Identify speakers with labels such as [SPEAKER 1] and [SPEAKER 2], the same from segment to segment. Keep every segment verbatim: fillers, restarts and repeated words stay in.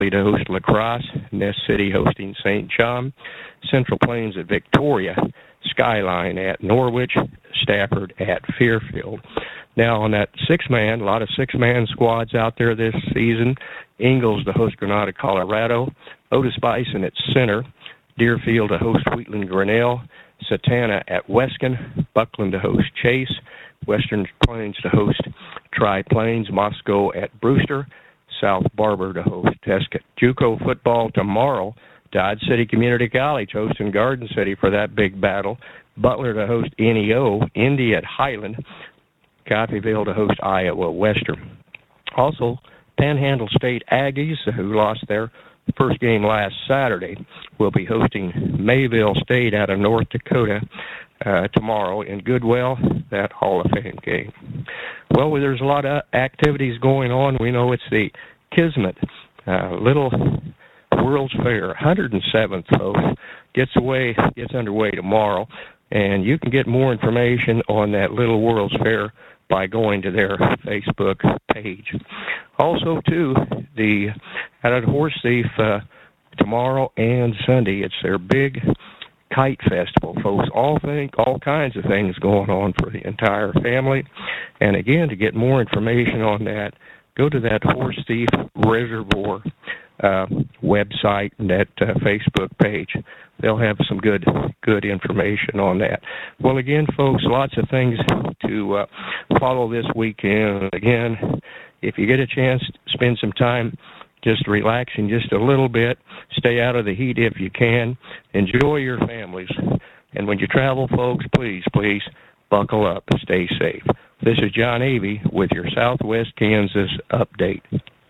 [SPEAKER 1] to host La Crosse, Ness City hosting Saint John, Central Plains at Victoria, Skyline at Norwich, Stafford at Fairfield. Now on that six-man, a lot of six-man squads out there this season. Ingalls to host Granada, Colorado, Otis Bison at center, Deerfield to host Wheatland Grinnell, Satana at Weskin, Buckland to host Chase, Western Plains to host Tri-Plains, Moscow at Brewster, South Barber to host Tescott. JUCO football tomorrow, Dodge City Community College hosting Garden City for that big battle, Butler to host N E O, Indy at Highland, Coffeyville to host Iowa Western. Also, Panhandle State Aggies, who lost their first game last Saturday, will be hosting Mayville State out of North Dakota uh, tomorrow in Goodwell, that Hall of Fame game. Well, there's a lot of activities going on. We know it's the Kismet uh, Little World's Fair, one hundred seventh, folks, gets away, gets underway tomorrow, and you can get more information on that Little World's Fair by going to their Facebook page. Also, too, the out at Horse Thief uh, tomorrow and Sunday, it's their big kite festival, folks. All think all kinds of things going on for the entire family. And again, to get more information on that, go to that Horse Thief Reservoir uh, website and that uh, Facebook page. They'll have some good good information on that. Well, again, folks, lots of things to uh, follow this weekend. Again, if you get a chance, spend some time just relaxing just a little bit. Stay out of the heat if you can. Enjoy your families. And when you travel, folks, please, please buckle up and stay safe. This is John Avey with your Southwest Kansas update.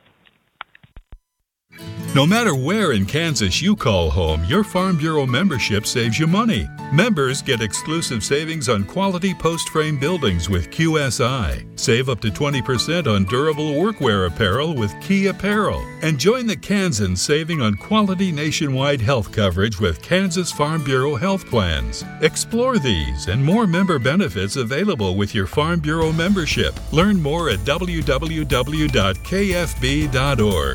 [SPEAKER 2] No matter where in Kansas you call home, your Farm Bureau membership saves you money. Members get exclusive savings on quality post-frame buildings with Q S I. Save up to twenty percent on durable workwear apparel with Key Apparel. And join the Kansans saving on quality nationwide health coverage with Kansas Farm Bureau health plans. Explore these and more member benefits available with your Farm Bureau membership. Learn more at w w w dot k f b dot org.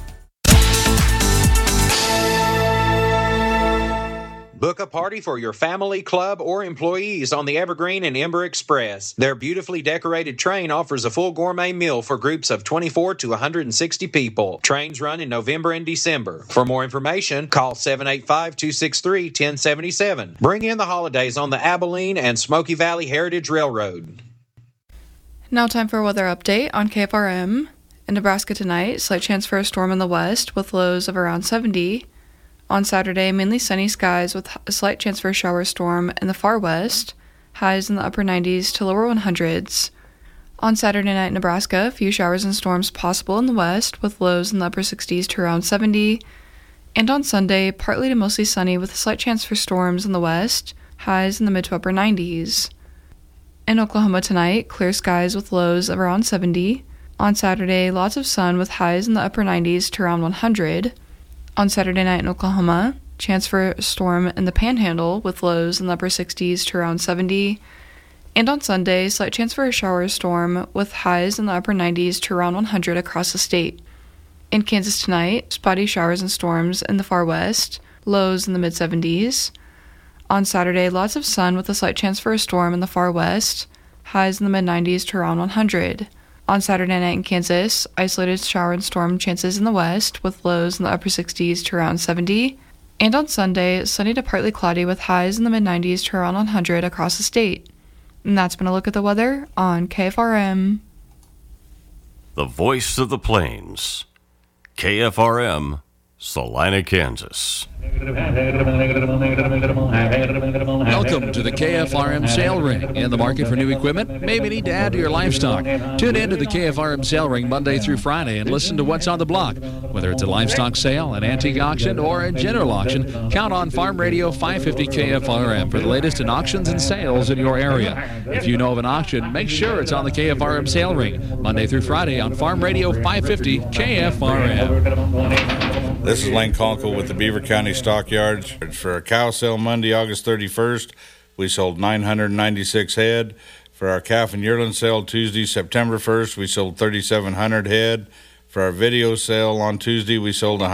[SPEAKER 3] Book a party for your family, club, or employees on the Evergreen and Ember Express. Their beautifully decorated train offers a full gourmet meal for groups of twenty-four to one hundred sixty people. Trains run in November and December. For more information, call seven eight five, two six three, one zero seven seven. Bring in the holidays on the Abilene and Smoky Valley Heritage Railroad.
[SPEAKER 4] Now time for a weather update on K F R M. In Nebraska tonight, slight chance for a storm in the west with lows of around seventy. On Saturday, mainly sunny skies with a slight chance for a shower storm in the far west, highs in the upper nineties to lower hundreds. On Saturday night in Nebraska, a few showers and storms possible in the west with lows in the upper sixties to around seventy. And on Sunday, partly to mostly sunny with a slight chance for storms in the west, highs in the mid to upper nineties. In Oklahoma tonight, clear skies with lows of around seventy. On Saturday, lots of sun with highs in the upper nineties to around one hundred. On Saturday night in Oklahoma, chance for a storm in the Panhandle with lows in the upper sixties to around seventy. And on Sunday, slight chance for a shower storm with highs in the upper nineties to around one hundred across the state. In Kansas tonight, spotty showers and storms in the far west, lows in the mid seventies. On Saturday, lots of sun with a slight chance for a storm in the far west, highs in the mid nineties to around one hundred. On Saturday night in Kansas, isolated shower and storm chances in the west with lows in the upper sixties to around seventy. And on Sunday, sunny to partly cloudy with highs in the mid nineties to around one hundred across the state. And that's been a look at the weather on K F R M.
[SPEAKER 5] The voice of the plains. K F R M, Salina, Kansas.
[SPEAKER 6] Welcome to the K F R M Sale Ring. In the market for new equipment? Maybe need to add to your livestock. Tune in to the K F R M Sale Ring Monday through Friday and listen to what's on the block. Whether it's a livestock sale, an antique auction, or a general auction, count on Farm Radio five fifty K F R M for the latest in auctions and sales in your area. If you know of an auction, make sure it's on the K F R M Sale Ring Monday through Friday on Farm Radio five fifty K F R M.
[SPEAKER 7] This is Lane Conkle with the Beaver County Stockyards. For our cow sale Monday, August thirty-first, we sold nine hundred ninety-six head. For our calf and yearling sale Tuesday, September first, we sold thirty-seven hundred head. For our video sale on Tuesday, we sold